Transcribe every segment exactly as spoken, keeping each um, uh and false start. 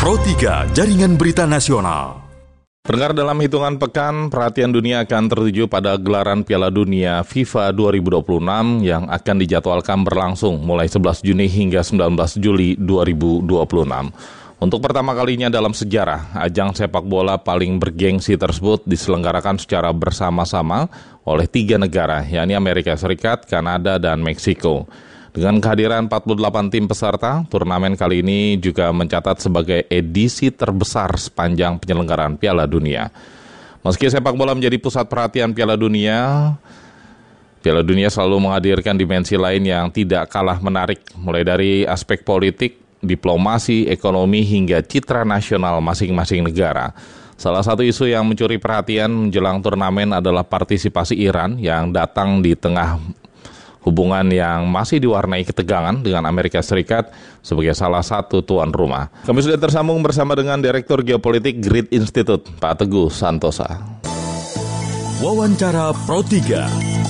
Pro tiga, Jaringan Berita Nasional. Pendengar, dalam hitungan pekan, perhatian dunia akan tertuju pada gelaran Piala Dunia FIFA dua ribu dua puluh enam yang akan dijadwalkan berlangsung mulai sebelas Juni hingga sembilan belas Juli dua ribu dua puluh enam. Untuk pertama kalinya dalam sejarah, ajang sepak bola paling bergengsi tersebut diselenggarakan secara bersama-sama oleh tiga negara, yakni Amerika Serikat, Kanada, dan Meksiko. Dengan kehadiran empat puluh delapan tim peserta, turnamen kali ini juga mencatat sebagai edisi terbesar sepanjang penyelenggaraan Piala Dunia. Meski sepak bola menjadi pusat perhatian Piala Dunia, Piala Dunia selalu menghadirkan dimensi lain yang tidak kalah menarik, mulai dari aspek politik, diplomasi, ekonomi, hingga citra nasional masing-masing negara. Salah satu isu yang mencuri perhatian menjelang turnamen adalah partisipasi Iran yang datang di tengah hubungan yang masih diwarnai ketegangan dengan Amerika Serikat sebagai salah satu tuan rumah. Kami sudah tersambung bersama dengan Direktur Geopolitik Grid Institute, Pak Teguh Santosa. Wawancara Pro tiga.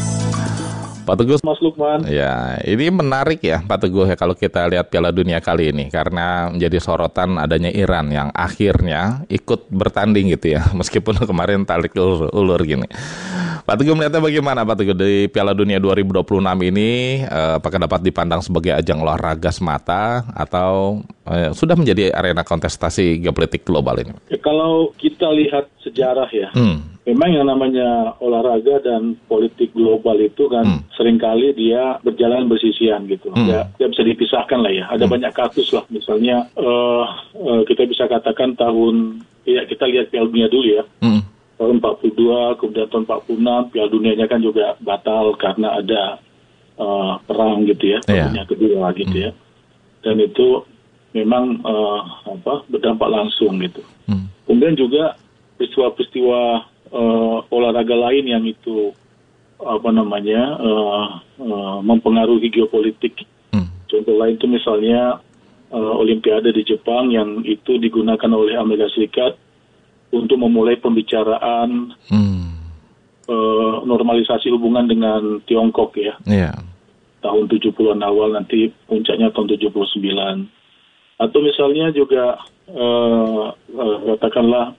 Pak Teguh, Mas Lukman. Ya, ini menarik ya Pak Teguh ya kalau kita lihat Piala Dunia kali ini karena menjadi sorotan adanya Iran yang akhirnya ikut bertanding gitu ya, meskipun kemarin tarik ulur, ulur gini. Pak Teguh melihatnya bagaimana Pak Teguh di Piala Dunia dua ribu dua puluh enam ini, eh, apakah dapat dipandang sebagai ajang olahraga semata atau eh, sudah menjadi arena kontestasi geopolitik global ini? Ya, kalau kita lihat sejarah ya, hmm. memang yang namanya olahraga dan politik global itu kan hmm. seringkali dia berjalan bersisian gitu. Hmm. Ya, dia bisa dipisahkan lah ya. Ada hmm. banyak kasus lah, misalnya uh, uh, kita bisa katakan tahun, ya kita lihat Piala Dunia dulu ya. Hmm. Tahun empat puluh dua, kemudian tahun empat puluh enam, Piala Dunianya kan juga batal karena ada uh, perang gitu ya, Perang Dunia kedua gitu hmm. ya. Dan itu memang uh, apa berdampak langsung gitu. Hmm. Kemudian juga peristiwa-peristiwa uh, olahraga lain yang itu apa namanya uh, uh, mempengaruhi geopolitik. Hmm. Contoh lain itu misalnya uh, Olimpiade di Jepang yang itu digunakan oleh Amerika Serikat untuk memulai pembicaraan hmm. uh, normalisasi hubungan dengan Tiongkok ya. Yeah. Tahun tujuh puluhan awal, nanti puncaknya tahun tujuh puluh sembilan. Atau misalnya juga uh, uh, katakanlah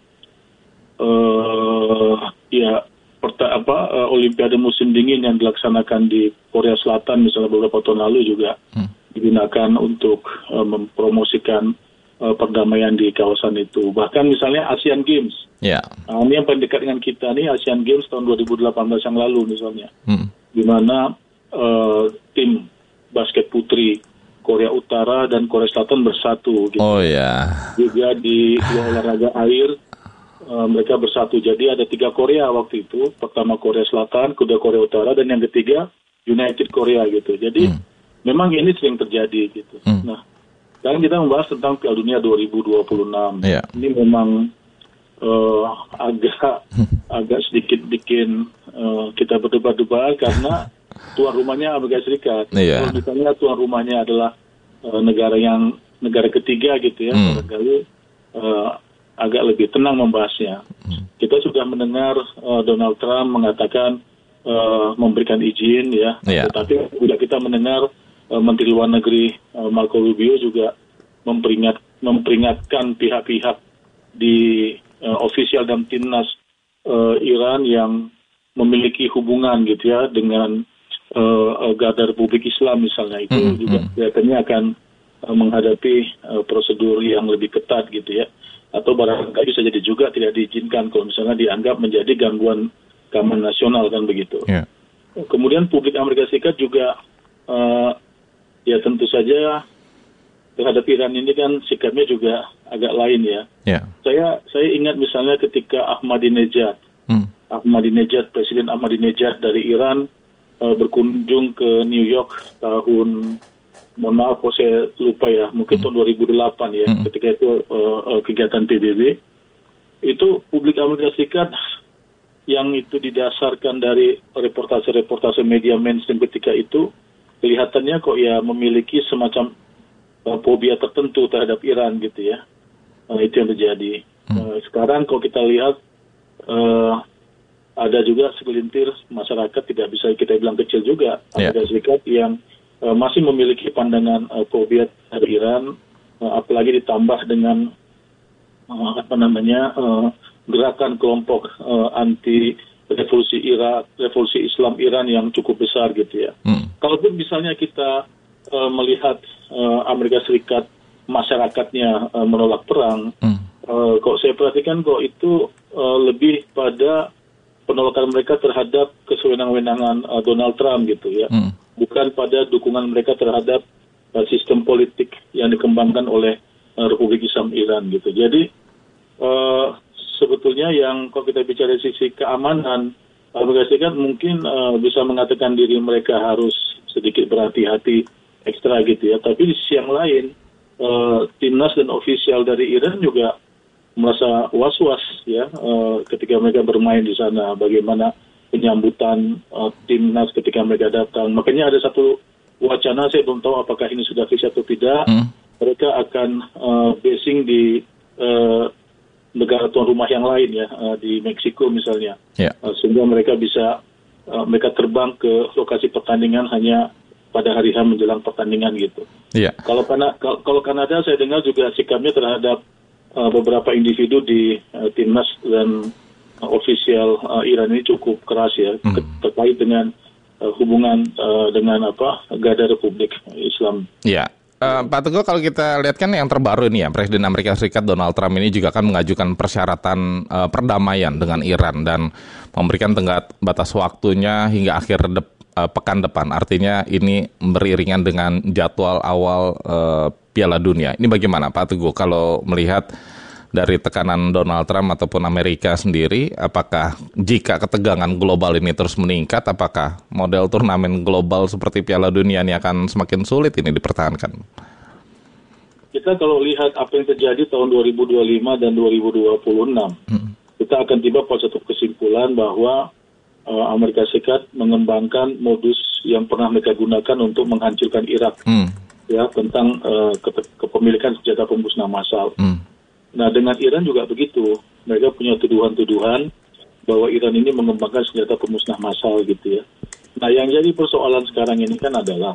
uh, ya perta- apa uh, Olimpiade musim dingin yang dilaksanakan di Korea Selatan misalnya beberapa tahun lalu juga hmm. digunakan untuk uh, mempromosikan perdamaian di kawasan itu. Bahkan misalnya Asian Games. Yeah. Nah, ini yang paling dekat dengan kita nih, Asian Games tahun dua ribu delapan belas yang lalu misalnya. Hmm. Di mana uh, tim basket putri Korea Utara dan Korea Selatan bersatu. Gitu. Oh ya. Yeah. Juga di olahraga air uh, mereka bersatu. Jadi ada tiga Korea waktu itu. Pertama Korea Selatan, kedua Korea Utara, dan yang ketiga United Korea gitu. Jadi hmm. memang ini sering terjadi gitu. Hmm. Nah, sekarang kita membahas tentang Piala Dunia dua ribu dua puluh enam. Yeah. Ini memang uh, agak agak sedikit bikin uh, kita berdebar-debar karena tuan rumahnya Amerika Serikat. Yeah. Kalau misalnya tuan rumahnya adalah uh, negara yang negara ketiga gitu ya, mm. barangkali uh, agak lebih tenang membahasnya. Mm. Kita sudah mendengar uh, Donald Trump mengatakan uh, memberikan izin ya, yeah. tetapi sudah kita mendengar Menteri Luar Negeri uh, Marco Rubio juga memperingat, memperingatkan pihak-pihak di uh, ofisial dan timnas uh, Iran yang memiliki hubungan gitu ya dengan uh, Garda Republik Islam misalnya itu mm-hmm. juga kelihatannya akan uh, menghadapi uh, prosedur yang lebih ketat gitu ya, atau barangkali bisa jadi juga tidak diizinkan kalau misalnya dianggap menjadi gangguan keamanan nasional kan begitu. Yeah. Kemudian publik Amerika Serikat juga uh, ya tentu saja terhadap Iran ini kan sikapnya juga agak lain ya. Yeah. Saya saya ingat misalnya ketika Ahmadinejad, hmm. Ahmadinejad Presiden Ahmadinejad dari Iran uh, berkunjung ke New York tahun, mohon maaf kalau saya lupa ya, mungkin hmm. tahun dua ribu delapan ya, hmm. ketika itu uh, uh, kegiatan P B B, itu publik Amerika Serikat yang itu didasarkan dari reportase-reportase media mainstream ketika itu kelihatannya kok ya memiliki semacam uh, fobia tertentu terhadap Iran gitu ya. Uh, itu yang terjadi. Hmm. Uh, sekarang kalau kita lihat uh, ada juga segelintir masyarakat, tidak bisa kita bilang kecil juga, Amerika yeah. Serikat yang uh, masih memiliki pandangan uh, fobia terhadap Iran, uh, apalagi ditambah dengan uh, apa namanya uh, gerakan kelompok uh, anti revolusi Irak, revolusi Islam Iran yang cukup besar gitu ya. Hmm. Kalaupun misalnya kita uh, melihat uh, Amerika Serikat masyarakatnya uh, menolak perang, hmm. uh, kok saya perhatikan kok itu uh, lebih pada penolakan mereka terhadap kesewenang-wenangan uh, Donald Trump gitu ya, hmm. bukan pada dukungan mereka terhadap uh, sistem politik yang dikembangkan oleh uh, Republik Islam Iran gitu. Jadi uh, sebetulnya yang kalau kita bicara sisi keamanan, Amerika Serikat mungkin uh, bisa mengatakan diri mereka harus sedikit berhati-hati ekstra gitu ya. Tapi di sisi yang lain, uh, timnas dan ofisial dari Iran juga merasa was-was ya uh, ketika mereka bermain di sana. Bagaimana penyambutan uh, timnas ketika mereka datang. Makanya ada satu wacana, saya belum tahu apakah ini sudah fix atau tidak. Hmm. Mereka akan uh, basing di uh, negara tuan rumah yang lain ya, uh, di Meksiko misalnya, yeah. uh, sehingga mereka bisa uh, mereka terbang ke lokasi pertandingan hanya pada hari H menjelang pertandingan gitu. Yeah. Kalau Kana, kalau Kanada saya dengar juga sikapnya terhadap uh, beberapa individu di uh, timnas dan uh, ofisial uh, Iran ini cukup keras ya, mm. terkait dengan uh, hubungan uh, dengan apa Garda Republik Islam. Iya. Yeah. Uh, Pak Teguh, kalau kita lihat kan yang terbaru ini ya, Presiden Amerika Serikat Donald Trump ini juga kan mengajukan persyaratan uh, perdamaian dengan Iran dan memberikan tenggat batas waktunya hingga akhir de- uh, pekan depan. Artinya ini beriringan dengan jadwal awal uh, Piala Dunia. Ini bagaimana Pak Teguh kalau melihat dari tekanan Donald Trump ataupun Amerika sendiri, apakah jika ketegangan global ini terus meningkat, apakah model turnamen global seperti Piala Dunia ini akan semakin sulit ini dipertahankan? Kita kalau lihat apa yang terjadi tahun dua ribu dua puluh lima dan dua ribu dua puluh enam, hmm. kita akan tiba pada satu kesimpulan bahwa uh, Amerika Serikat mengembangkan modus yang pernah mereka gunakan untuk menghancurkan Irak, hmm. ya tentang uh, ke- kepemilikan senjata pemusnah massal. Hmm. Nah, dengan Iran juga begitu. Mereka punya tuduhan-tuduhan bahwa Iran ini mengembangkan senjata pemusnah massal gitu ya. Nah, yang jadi persoalan sekarang ini kan adalah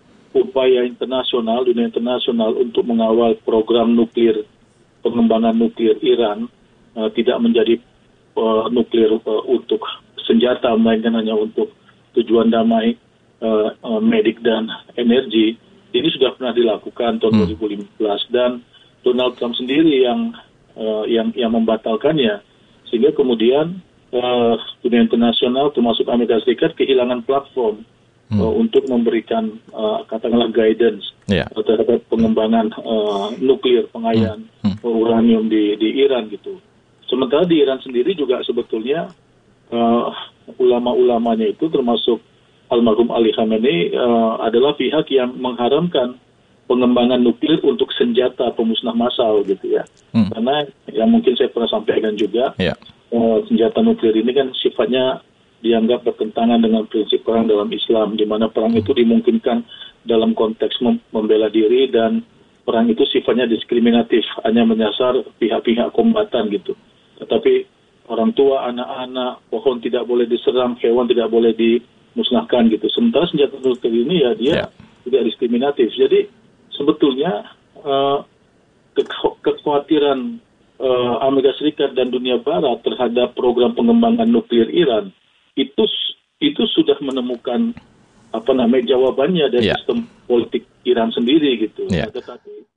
upaya internasional, dunia internasional untuk mengawal program nuklir, pengembangan nuklir Iran uh, tidak menjadi uh, nuklir uh, untuk senjata, melainkan hanya untuk tujuan damai, uh, uh, medik dan energi. Ini sudah pernah dilakukan tahun hmm. dua ribu lima belas dan Donald Trump sendiri yang uh, yang yang membatalkannya, sehingga kemudian uh, dunia internasional termasuk Amerika Serikat kehilangan platform hmm. uh, untuk memberikan uh, katakanlah guidance yeah. terhadap pengembangan uh, nuklir pengayaan hmm. Hmm. uranium di di Iran gitu. Sementara di Iran sendiri juga sebetulnya uh, ulama-ulamanya itu termasuk almarhum Ali Khamenei uh, adalah pihak yang mengharamkan pengembangan nuklir untuk senjata pemusnah massal gitu ya. Hmm. Karena yang mungkin saya pernah sampaikan juga, yeah. uh, senjata nuklir ini kan sifatnya dianggap bertentangan dengan prinsip perang dalam Islam, di mana perang itu dimungkinkan dalam konteks mem- membela diri dan perang itu sifatnya diskriminatif, hanya menyasar pihak-pihak kombatan gitu. Tetapi orang tua, anak-anak, pohon tidak boleh diserang, hewan tidak boleh dimusnahkan gitu. Sementara senjata nuklir ini ya dia yeah. tidak diskriminatif. Jadi sebetulnya uh, ke- kekhawatiran uh, Amerika Serikat dan dunia Barat terhadap program pengembangan nuklir Iran itu itu sudah menemukan apa namanya jawabannya dari yeah. sistem politik Iran sendiri gitu. Yeah. Tetapi